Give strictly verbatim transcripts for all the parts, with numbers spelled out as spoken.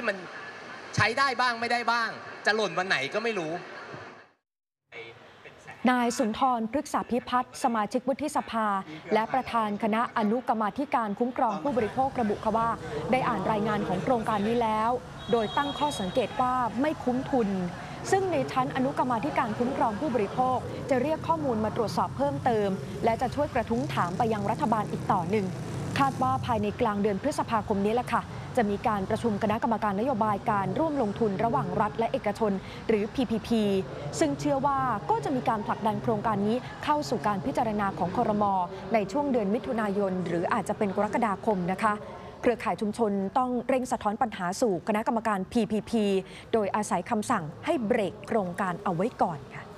มันใช้ได้บ้างไม่ได้บ้างจะหล่นวันไหนก็ไม่รู้นายสุนทร พฤกษาภิพัฒน์สมาชิกวุฒิสภาและประธานคณะอนุกรรมาธิการคุ้มครองผู้บริโภคระบุว่าได้อ่านรายงานของโครงการนี้แล้วโดยตั้งข้อสังเกตว่าไม่คุ้มทุนซึ่งในชั้นอนุกรรมาธิการคุ้มครองผู้บริโภคจะเรียกข้อมูลมาตรวจสอบเพิ่มเติมและจะช่วยกระทุ้งถามไปยังรัฐบาลอีกต่อหนึ่งคาดว่าภายในกลางเดือนพฤษภาคมนี้แหละค่ะจะมีการประชุมคณะกรรมการนโยบายการร่วมลงทุนระหว่างรัฐและเอกชนหรือ พี พี พี ซึ่งเชื่อว่าก็จะมีการผลักดันโครงการนี้เข้าสู่การพิจารณาของครม.ในช่วงเดือนมิถุนายนหรืออาจจะเป็นกรกฎาคมนะคะเครือข่ายชุมชนต้องเร่งสะท้อนปัญหาสู่คณะกรรมการ พี พี พี โดยอาศัยคำสั่งให้เบรกโครงการเอาไว้ก่อนค่ะ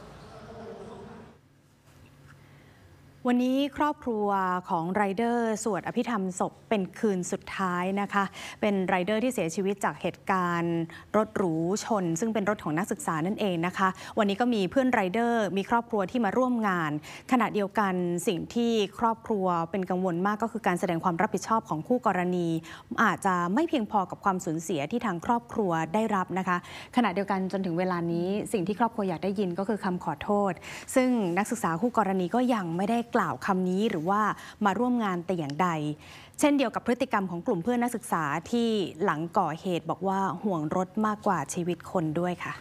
วันนี้ครอบครัวของไรเดอร์สวดอภิธรรมศพเป็นคืนสุดท้ายนะคะเป็นไรเดอร์ที่เสียชีวิตจากเหตุการณ์รถหรูชนซึ่งเป็นรถของนักศึกษานั่นเองนะคะวันนี้ก็มีเพื่อนไรเดอร์มีครอบครัวที่มาร่วมงานขณะเดียวกันสิ่งที่ครอบครัวเป็นกังวลมากก็คือการแสดงความรับผิดชอบของคู่กรณีอาจจะไม่เพียงพอกับความสูญเสียที่ทางครอบครัวได้รับนะคะขณะเดียวกันจนถึงเวลานี้สิ่งที่ครอบครัวอยากได้ยินก็คือคำขอโทษซึ่งนักศึกษาคู่กรณีก็ยังไม่ได้กล่าวคำนี้หรือว่ามาร่วมงานแต่อย่างใดเช่นเดียวกับพฤติกรรมของกลุ่มเพื่อนนักศึกษาที่หลังก่อเหตุบอกว่าห่วงรถมากกว่าชีวิตคนด้วยค่ะ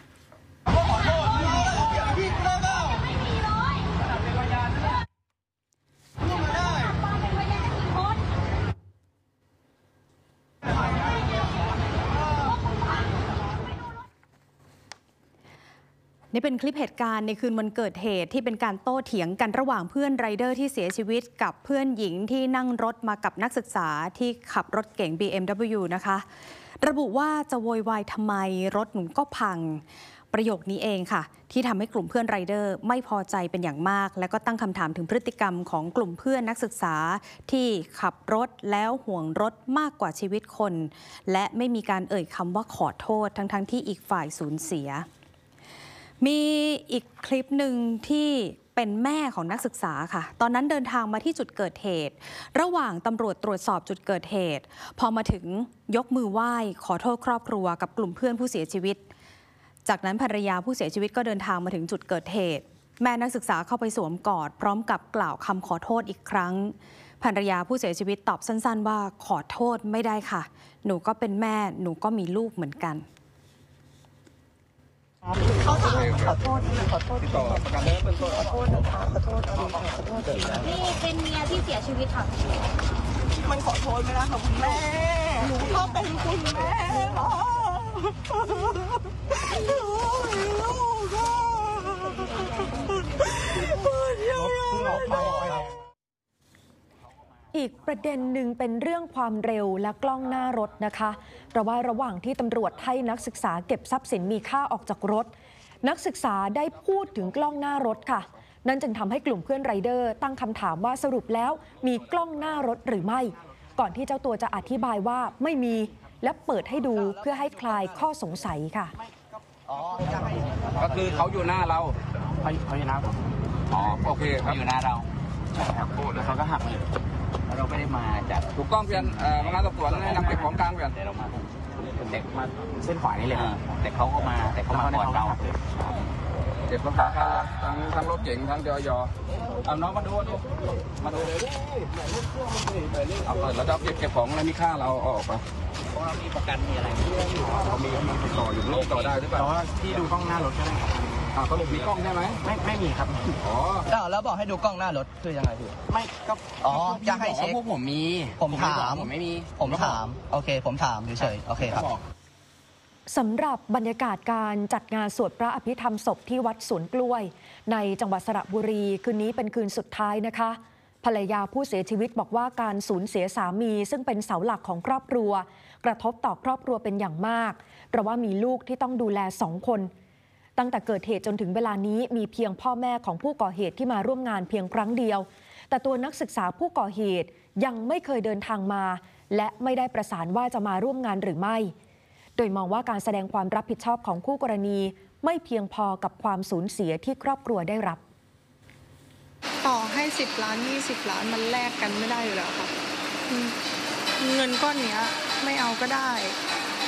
นี่เป็นคลิปเหตุการณ์ในคืนวันเกิดเหตุที่เป็นการโต้เถียงกันระหว่างเพื่อนไรเดอร์ที่เสียชีวิตกับเพื่อนหญิงที่นั่งรถมากับนักศึกษาที่ขับรถเก๋ง บี เอ็ม ดับเบิลยู นะคะระบุว่าจะโวยวายทำไมรถหนูก็พังประโยคนี้เองค่ะที่ทำให้กลุ่มเพื่อนไรเดอร์ไม่พอใจเป็นอย่างมากและก็ตั้งคำถามถึงพฤติกรรมของกลุ่มเพื่อนนักศึกษาที่ขับรถแล้วห่วงรถมากกว่าชีวิตคนและไม่มีการเอ่ยคำว่าขอโทษทั้งๆที่อีกฝ่ายสูญเสียมีอีกคลิปหนึ่งที่เป็นแม่ของนักศึกษาค่ะตอนนั้นเดินทางมาที่จุดเกิดเหตุระหว่างตำรวจตรวจสอบจุดเกิดเหตุพอมาถึงยกมือไหว้ขอโทษครอบครัวกับกลุ่มเพื่อนผู้เสียชีวิตจากนั้นภรรยาผู้เสียชีวิตก็เดินทางมาถึงจุดเกิดเหตุแม่นักศึกษาเข้าไปสวมกอดพร้อมกับกล่าวคำขอโทษอีกครั้งภรรยาผู้เสียชีวิตตอบสั้นๆว่าขอโทษไม่ได้ค่ะหนูก็เป็นแม่หนูก็มีลูกเหมือนกันเขาถามขอโทษขอโทษติดต่อประกันเป็นต้นขอโทษนะคะขอโทษขอโทษขอโทษนี่เป็นเมียที่เสียชีวิตค่ะมันขอโทษไม่ได้ค่ะคุณแม่หนูก็เป็นคุณแม่หรอลูกก็อีกประเด็นหนึ่งเป็นเรื่องความเร็วและกล้องหน้ารถนะคะเพราะว่าระหว่างที่ตำรวจให้นักศึกษาเก็บทรัพย์สินมีค่าออกจากรถนักศึกษาได้พูดถึงกล้องหน้ารถค่ะนั่นจึงทำให้กลุ่มเพื่อนไรเดอร์ตั้งคำถามว่าสรุปแล้วมีกล้องหน้ารถหรือไม่ก่อนที่เจ้าตัวจะอธิบายว่าไม่มีและเปิดให้ดูเพื่อให้คลายข้อสงสัยค่ะก็คือเขาอยู่หน้าเราเขาเขาอยู่หน้าผมอ๋อโอเคครับอยู่หน้าเราใช่ครับแล้วเขาก็หักมาเราไม่ได้มาจากถูกต้องเพียงเอ่อมาสอบสวนให้นำเก็บของกลางเพียงเดี๋ยวเรามาเด็กมาเส้นขวานี่เลยแต่เขาก็มาแต่เขามาก่อนเราเก็บของกลางทั้งทั้งรถเก๋งทั้งจอยอเอาน้องมาดูดูมาดูเอาเปิดแล้วจะเก็บเก็บของอะไรมีค่าเราออกไปเพราะเรามีประกันมีอะไรเรามีมีติดต่ออยู่ต่อได้หรือเปล่าที่ดูกล้องหน้ารถก็ได้อ่าสรุปมีกล้องใช่ไหมไม่ไม่มีครับอ๋อแล้วบอกให้ดูกล้องหน้ารถคือยังไงพี่ไม่ก็อ๋อจะให้เช็คพวกผมมีผมถามผมไม่มีผมถามโอเคผมถามเฉยๆโอเคครับสำหรับบรรยากาศการจัดงานสวดพระอภิธรรมศพที่วัดสวนกล้วยในจังหวัดสระบุรีคืนนี้เป็นคืนสุดท้ายนะคะภรรยาผู้เสียชีวิตบอกว่าการสูญเสียสามีซึ่งเป็นเสาหลักของครอบครัวกระทบต่อครอบครัวเป็นอย่างมากเพราะว่ามีลูกที่ต้องดูแลสองคนตั้งแต่เกิดเหตุจนถึงเวลานี้มีเพียงพ่อแม่ของผู้ก่อเหตุที่มาร่วมงานเพียงครั้งเดียวแต่ตัวนักศึกษาผู้ก่อเหตุยังไม่เคยเดินทางมาและไม่ได้ประสานว่าจะมาร่วมงานหรือไม่โดยมองว่าการแสดงความรับผิดชอบของคู่กรณีไม่เพียงพอกับความสูญเสียที่ครอบครัวได้รับต่อให้สิบล้านยี่สิบล้านมันแลกกันไม่ได้อยู่แล้วค่ะเงินก้อนนี้ไม่เอาก็ได้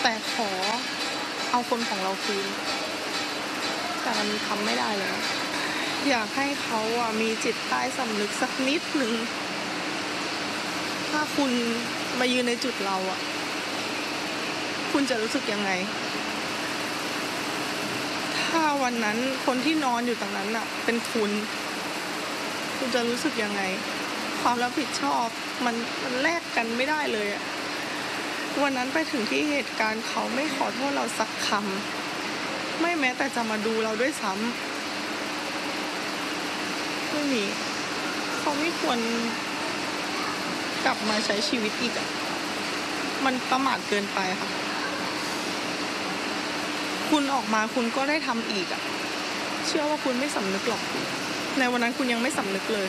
แต่ขอเอาคนของเราคืนแต่มันทำไม่ได้แล้วอยากให้เขาอ่ะมีจิตใต้สำนึกสักนิดหนึ่งถ้าคุณมายืนในจุดเราอ่ะคุณจะรู้สึกยังไงถ้าวันนั้นคนที่นอนอยู่ตรงนั้นอ่ะเป็นคุณคุณจะรู้สึกยังไงความรับผิดชอบมันมันแลกกันไม่ได้เลยอ่ะวันนั้นไปถึงที่เหตุการณ์เขาไม่ขอโทษเราสักคำไม่แม้แต่จะมาดูเราด้วยซ้ำไม่มีเขาไม่ควรกลับมาใช้ชีวิตอีกอ่ะมันประมาทเกินไปค่ะคุณออกมาคุณก็ได้ทำอีกอ่ะเชื่อว่าคุณไม่สำนึกหรอกในวันนั้นคุณยังไม่สำนึกเลย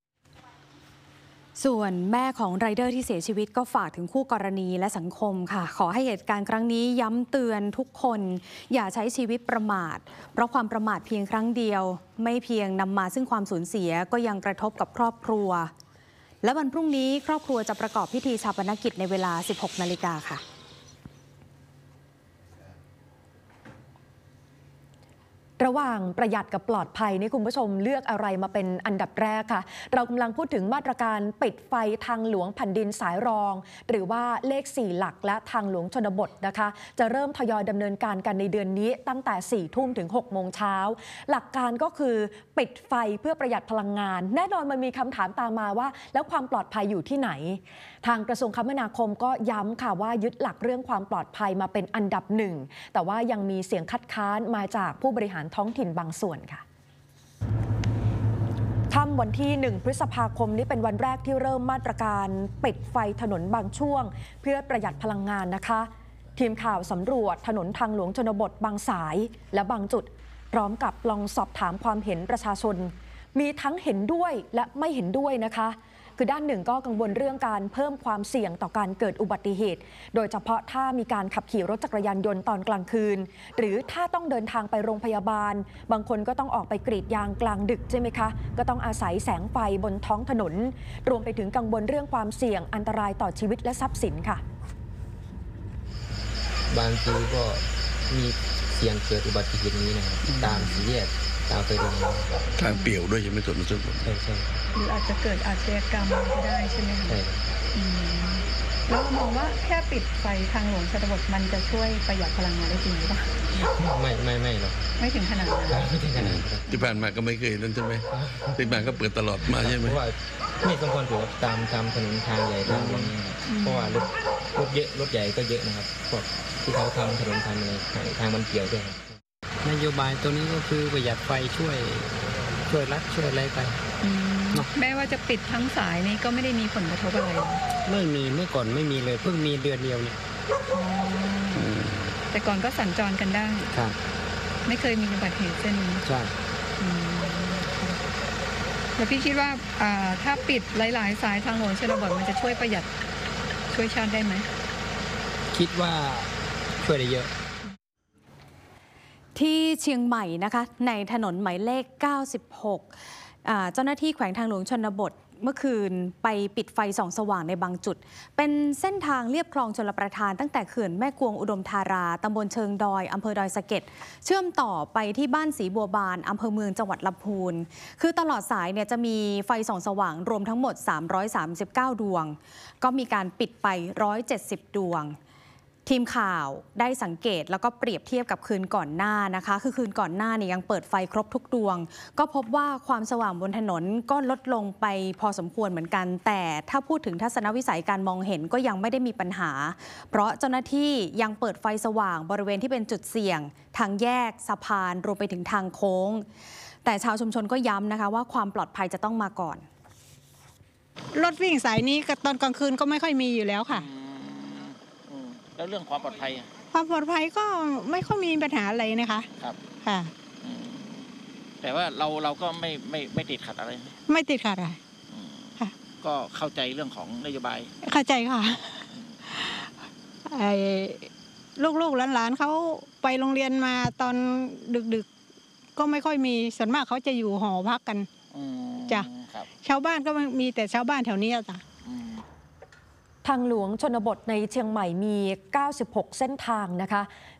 ส่วนแม่ของไรเดอร์ที่เสียชีวิตก็ฝากถึงคู่กรณีและสังคมค่ะขอให้เหตุการณ์ครั้งนี้ย้ำเตือนทุกคนอย่าใช้ชีวิตประมาทเพราะความประมาทเพียงครั้งเดียวไม่เพียงนำมาซึ่งความสูญเสียก็ยังกระทบกับครอบครัวและวันพรุ่งนี้ครอบครัวจะประกอบพิธีฌาปนกิจในเวลา สิบหกนาฬิกาค่ะระหว่างประหยัดกับปลอดภัยนี่คุณผู้ชมเลือกอะไรมาเป็นอันดับแรกค่ะเรากำลังพูดถึงมาตรการปิดไฟทางหลวงแผ่นดินสายรองหรือว่าเลขสี่หลักและทางหลวงชนบทนะคะจะเริ่มทยอยดำเนินการกันในเดือนนี้ตั้งแต่สี่ทุ่มถึงหกโมงเช้าหลักการก็คือปิดไฟเพื่อประหยัดพลังงานแน่นอนมันมีคำถามตามมาว่าแล้วความปลอดภัยอยู่ที่ไหนทางกระทรวงคมนาคมก็ย้ำค่ะว่ายึดหลักเรื่องความปลอดภัยมาเป็นอันดับหนึ่งแต่ว่ายังมีเสียงคัดค้านมาจากผู้บริหารท้องถิ่นบางส่วนค่ะค่ำวันที่หนึ่งพฤษภาคมนี้เป็นวันแรกที่เริ่มมาตรการปิดไฟถนนบางช่วงเพื่อประหยัดพลังงานนะคะทีมข่าวสำรวจถนนทางหลวงชนบทบางสายและบางจุดพร้อมกับลองสอบถามความเห็นประชาชนมีทั้งเห็นด้วยและไม่เห็นด้วยนะคะคือด้านหนึ่งก็กังวลเรื่องการเพิ่มความเสี่ยงต่อการเกิดอุบัติเหตุโดยเฉพาะถ้ามีการขับขี่รถจักรยานยนต์ตอนกลางคืนหรือถ้าต้องเดินทางไปโรงพยาบาลบางคนก็ต้องออกไปกรีดยางกลางดึกใช่ไหมคะก็ต้องอาศัยแสงไฟบนท้องถนนรวมไปถึงกังวลเรื่องความเสี่ยงอันตรายต่อชีวิตและทรัพย์สินค่ะบางทีก็มีเสี่ยงเกิดอุบัติเหตุนี้นะครับตามสี่แยกตามไปโรงพยาบาลทางเปี่ยวด้วยยังไม่ส่วนส่วนใช่ใช่หรืออาจจะเกิดอาชญากรรมก็ได้ใช่ไหมคะใช่แล้วมองว่าแค่ปิดไฟทางหลวงชนบทมันจะช่วยประหยัดพลังงานได้จริงหรือเปล่าไม่ไม่ไม่หรอกไม่ถึงขนาดนั้นไม่ถึงขนาดที่ผ่านมาก็ไม่เคยนั่นใช่ไหมที่ผ่านก็เปิดตลอดมาใช่ไหมเพราะว่าไม่สมควรถูกตามตามถนนทางใหญ่ทางนี้เพราะว่ารถรถเยอะรถใหญ่ก็เยอะนะครับพวกที่เขาทำถนนทางในทางมันเกี่ยวด้วยนโยบายตัวนี้ก็คือประหยัดไฟช่วยช่วยรัดช่วยอะไรไปแม้ว่าจะปิดทั้งสายนี่ก็ไม่ได้มีผลกระทบอะไรไม่มีเมื่อก่อนไม่มีเลยเพิ่งมีเดือนเดียวเนี่ยแต่ก่อนก็สัญจรกันได้ครับไม่เคยมีอุบัติเหตุเช่นนี้ใช่แล้วพี่คิดว่าถ้าปิดหลายๆสายทางหลวงชนบทมันจะช่วยประหยัดช่วยชาติได้ไหมคิดว่าช่วยได้เยอะที่เชียงใหม่นะคะในถนนหมายเลขเก้าสิบหกเจ้าหน้าที่แขวงทางหลวงชนบทเมื่อคืนไปปิดไฟส่องสว่างในบางจุดเป็นเส้นทางเลียบคลองชลประทานตั้งแต่เขื่อนแม่กวงอุดมธาราตำบลเชิงดอยอำเภอดอยสะเก็ดเชื่อมต่อไปที่บ้านศรีบัวบานอำเภอเมืองจังหวัดลำพูนคือตลอดสายเนี่ยจะมีไฟส่องสว่างรวมทั้งหมดสามร้อยสามสิบเก้าดวงก็มีการปิดไปหนึ่งร้อยเจ็ดสิบดวงทีมข่าวได้สังเกตแล้วก็เปรียบเทียบกับคืนก่อนหน้านะคะคือคืนก่อนหน้าเนี่ยยังเปิดไฟครบทุกดวงก็พบว่าความสว่างบนถนนก็ลดลงไปพอสมควรเหมือนกันแต่ถ้าพูดถึงทัศนวิสัยการมองเห็นก็ยังไม่ได้มีปัญหาเพราะเจ้าหน้าที่ยังเปิดไฟสว่างบริเวณที่เป็นจุดเสี่ยงทางแยกสะพานรวมไปถึงทางโค้งแต่ชาวชุมชนก็ย้ำนะคะว่าความปลอดภัยจะต้องมาก่อนรถวิ่งสายนี้ตอนกลางคืนก็ไม่ค่อยมีอยู่แล้วค่ะแล้วเรื่องความปลอดภัยความปลอดภัยก็ไม่ค่อยมีปัญหาอะไรนะคะครับค่ะแต่ว่าเราเราก็ไม่ไม่ไม่ติดขัดอะไรไม่ติดขัดอะไรค่ะก็เข้าใจเรื่องของนโยบายเข้าใจค่ะไอ้ลูกๆหลานๆเขาไปโรงเรียนมาตอนดึกๆก็ไม่ค่อยมีส่วนมากเขาจะอยู่หอพักกันจ้ะชาวบ้านก็มีแต่ชาวบ้านแถวนี้จ้ะทางหลวงชนบทในเชียงใหม่มี เก้าสิบหก เส้นทางนะคะ